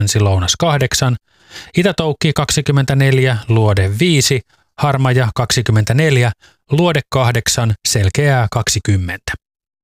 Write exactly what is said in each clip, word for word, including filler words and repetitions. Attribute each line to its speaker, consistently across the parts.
Speaker 1: länsi-lounas kahdeksan, Itä-Toukki kaksikymmentäneljä, luode viisi, Harmaja kaksikymmentäneljä, luode kahdeksan, selkeää kaksikymmentä.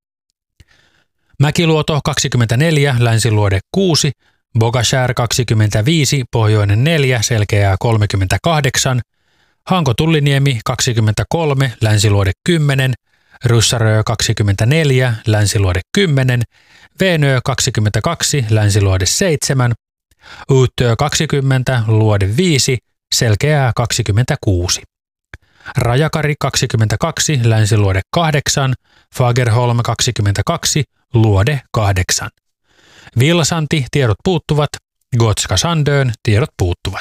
Speaker 1: Mäkiluoto kaksikymmentäneljä, länsiluode kuusi, Bogashär kaksikymmentäviisi, pohjoinen neljä, selkeää kolmekymmentäkahdeksan, Hanko-Tulliniemi kaksikymmentäkolme, länsiluode kymmenen, Ryssarö kaksikymmentäneljä, länsiluode kymmenen, Veenö kaksikymmentäkaksi, länsiluode seitsemän, Uutö kaksikymmentä, luode viisi, selkeää kaksikymmentäkuusi. Rajakari kaksikymmentäkaksi, länsiluode kahdeksan, Fagerholm kaksikymmentäkaksi, luode kahdeksan. Vilsanti, tiedot puuttuvat, Gotska Sandön, tiedot puuttuvat.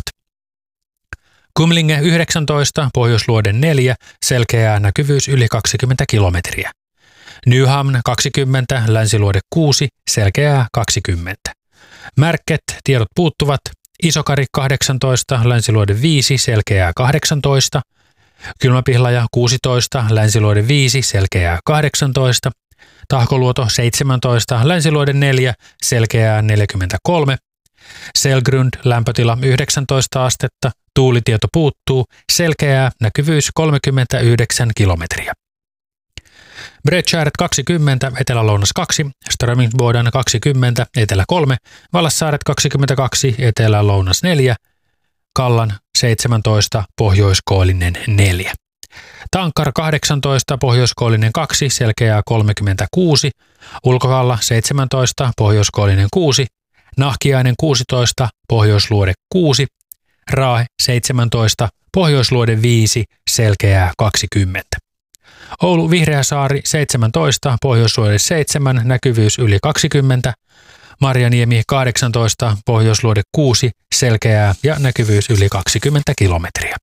Speaker 1: Kumlinge yhdeksäntoista, pohjoisluode neljä, selkeää näkyvyys yli kaksikymmentä kilometriä. Nyhamn kaksikymmentä, länsiluode kuusi, selkeää kaksikymmentä. Märket, tiedot puuttuvat, Isokari kahdeksantoista, länsiluode viisi, selkeää kahdeksantoista. Kylmäpihlaja kuusitoista, länsiluode viisi, selkeää kahdeksantoista. Tahkoluoto seitsemäntoista, länsiluode neljä, selkeää neljäkymmentäkolme. Selgrund, lämpötila yhdeksäntoista astetta, tuulitieto puuttuu, selkeää näkyvyys kolmekymmentäyhdeksän kilometriä. Bredskäret kaksikymmentä, etelä-lounas kaksi, Strömingsboden kaksikymmentä, etelä kolme, Vallassaaret kaksikymmentäkaksi, etelä-lounas neljä, Kallan seitsemäntoista, pohjoiskoillinen neljä. Tankkar kahdeksantoista, pohjoiskoillinen kaksi, selkeää kolmekymmentäkuusi, Ulkokalla seitsemäntoista, pohjoiskoillinen kuusi, Nahkiainen kuusitoista, pohjoisluode kuusi, Raahe seitsemäntoista, pohjoisluode viisi, selkeää kaksikymmentä. Oulu Vihreäsaari seitsemäntoista, pohjoisluode seitsemän, näkyvyys yli kaksikymmentä, Marjaniemi kahdeksantoista, pohjoisluode kuusi, selkeää ja näkyvyys yli kaksikymmentä kilometriä.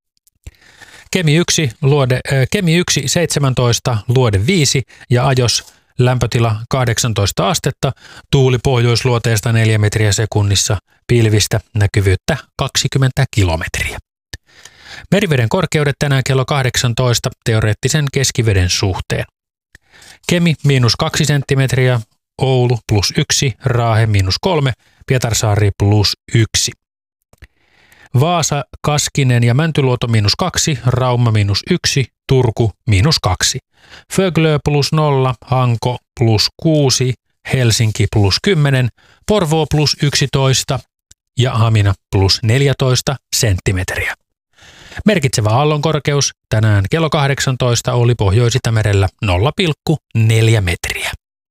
Speaker 1: Kemi yksi, luode, äh, Kemi yksi seitsemäntoista, luode viisi ja Ajos, lämpötila kahdeksantoista astetta, tuuli pohjoisluoteesta neljä metriä sekunnissa, pilvistä näkyvyyttä kaksikymmentä kilometriä. Meriveden korkeudet tänään kello kahdeksantoista teoreettisen keskiveden suhteen. Kemi miinus kaksi senttimetriä, Oulu plus yksi, Raahe miinus kolme, Pietarsaari plus yksi. Vaasa, Kaskinen ja Mäntyluoto miinus kaksi, Rauma miinus yksi, Turku miinus kaksi. Föglö plus nolla, Hanko plus kuusi, Helsinki plus kymmenen, Porvoo plus yksitoista ja Hamina plus neljätoista senttimetriä. Merkitsevä aallonkorkeus tänään kello kahdeksantoista oli Pohjois-Itämerellä nolla pilkku neljä metriä.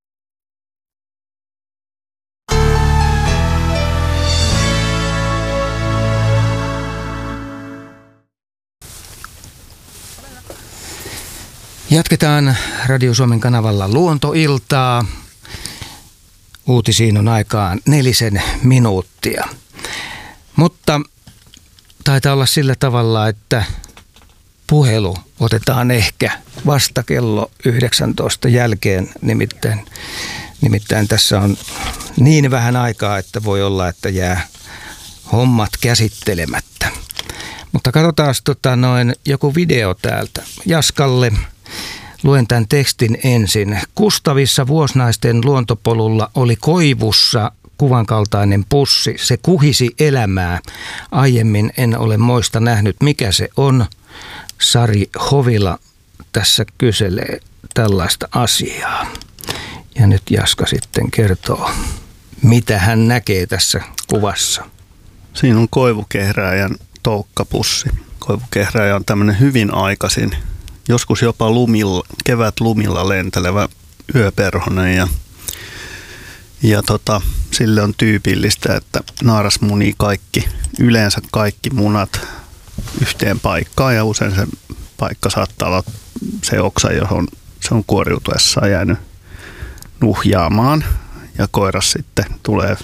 Speaker 2: Jatketaan Radio Suomen kanavalla Luontoiltaa. Uutisiin on aikaan nelisen minuuttia. Mutta taitaa olla sillä tavalla, että puhelu otetaan ehkä vasta kello yhdeksäntoista jälkeen. Nimittäin, nimittäin tässä on niin vähän aikaa, että voi olla, että jää hommat käsittelemättä. Mutta katsotaan tota noin joku video täältä Jaskalle. Luen tämän tekstin ensin. Kustavissa Vuosnaisten luontopolulla oli koivussa kuvan kaltainen pussi. Se kuhisi elämää. Aiemmin en ole moista nähnyt, mikä se on. Sari Hovila tässä kyselee tällaista asiaa. Ja nyt Jaska sitten kertoo, mitä hän näkee tässä kuvassa.
Speaker 3: Siinä on koivukehrääjän toukkapussi. Koivukehrääjä on tämmöinen hyvin aikaisin, joskus jopa lumilla, kevät lumilla lentelevä yöperhonen ja, ja tota, sille on tyypillistä, että naaras munii kaikki, yleensä kaikki munat yhteen paikkaan ja usein se paikka saattaa olla se oksa, johon se on kuoriutuessaan jäänyt nuhjaamaan ja koiras sitten tulee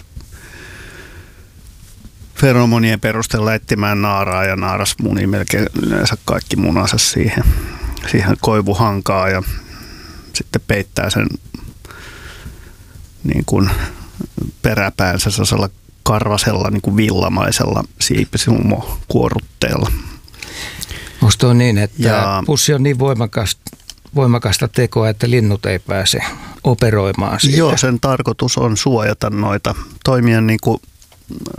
Speaker 3: feromonien perusteella etsimään naaraa ja naaras munii melkein yleensä kaikki munansa siihen, siihen koivuhankaan ja sitten peittää sen niin kuin peräpäänsä sellaisella karvasella niin kuin villamaisella siipisumo-kuorutteella.
Speaker 2: Onko tuo niin, että
Speaker 3: ja
Speaker 2: pussi on niin voimakasta, voimakasta tekoa, että linnut ei pääse operoimaan siitä?
Speaker 3: Joo, sen tarkoitus on suojata noita, toimia niin kuin